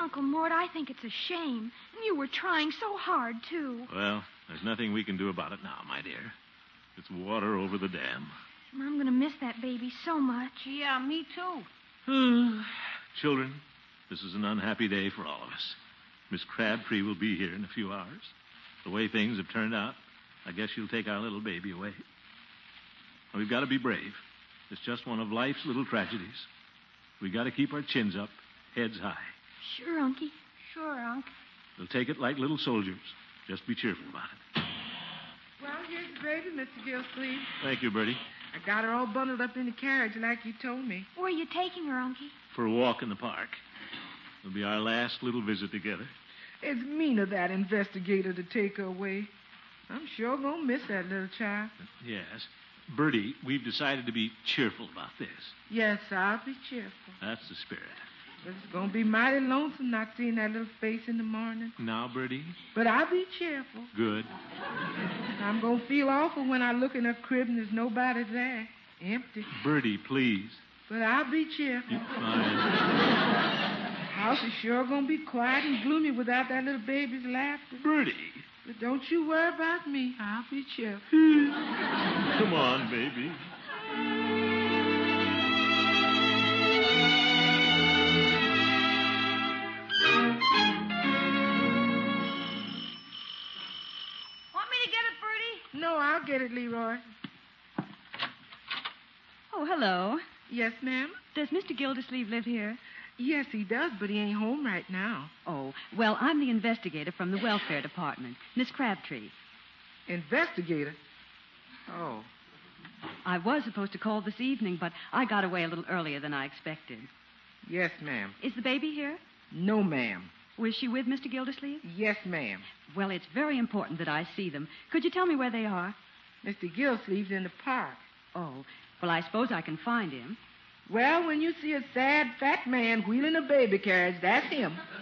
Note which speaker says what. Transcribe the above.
Speaker 1: Uncle Mort, I think it's a shame. And you were trying so hard, too.
Speaker 2: Well, there's nothing we can do about it now, my dear. It's water over the dam.
Speaker 1: I'm going to miss that baby so much.
Speaker 3: Yeah, me too.
Speaker 2: Children, this is an unhappy day for all of us. Miss Crabtree will be here in a few hours. The way things have turned out, I guess she'll take our little baby away. Now, we've got to be brave. It's just one of life's little tragedies. We've got to keep our chins up, heads high.
Speaker 1: Sure, Unky.
Speaker 3: Sure, Unc.
Speaker 2: We'll take it like little soldiers. Just be cheerful about it.
Speaker 4: Well, here's the baby, Mr. Gilsleeve.
Speaker 2: Thank you, Bertie.
Speaker 4: I got her all bundled up in the carriage like you told me.
Speaker 1: Where are you taking her, Unky?
Speaker 2: For a walk in the park. It'll be our last little visit together.
Speaker 4: It's mean of that investigator to take her away. I'm sure gonna miss that little child.
Speaker 2: Yes. Bertie, we've decided to be cheerful about this.
Speaker 4: Yes, I'll be cheerful.
Speaker 2: That's the spirit.
Speaker 4: But it's gonna be mighty lonesome not seeing that little face in the morning.
Speaker 2: Now, Bertie?
Speaker 4: But I'll be cheerful.
Speaker 2: Good.
Speaker 4: I'm gonna feel awful when I look in her crib and there's nobody there. Empty.
Speaker 2: Bertie, please.
Speaker 4: But I'll be cheerful.
Speaker 2: Fine.
Speaker 4: The house is sure gonna be quiet and gloomy without that little baby's laughter.
Speaker 2: Bertie.
Speaker 4: But don't you worry about me. I'll be cheerful.
Speaker 2: Come on, baby.
Speaker 3: Want me to get it, Bertie?
Speaker 4: No, I'll get it, Leroy.
Speaker 5: Oh, hello.
Speaker 4: Yes, ma'am?
Speaker 5: Does Mr. Gildersleeve live here?
Speaker 4: Yes, he does, but he ain't home right now.
Speaker 5: Oh, well, I'm the investigator from the welfare department, Miss Crabtree.
Speaker 4: Investigator? Oh.
Speaker 5: I was supposed to call this evening, but I got away a little earlier than I expected.
Speaker 4: Yes, ma'am.
Speaker 5: Is the baby here?
Speaker 4: No, ma'am.
Speaker 5: Was she with Mr. Gildersleeve?
Speaker 4: Yes, ma'am.
Speaker 5: Well, it's very important that I see them. Could you tell me where they are?
Speaker 4: Mr. Gilsleeve's in the park.
Speaker 5: Oh, well, I suppose I can find him.
Speaker 4: Well, when you see a sad, fat man wheeling a baby carriage, that's him.